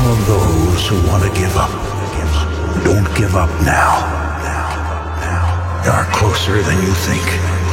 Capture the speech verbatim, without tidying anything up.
all of those who want to give up, don't give up now. You are closer than you think.